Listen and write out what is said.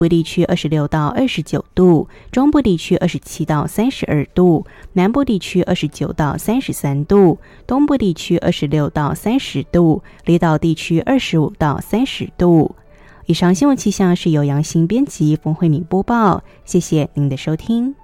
北地区26到29度，中部地区27到32度，南部地区29到33度，东部地区26到30度，离岛地区25到30度。以上新闻气象是由杨欣编辑，冯慧敏播报，谢谢您的收听。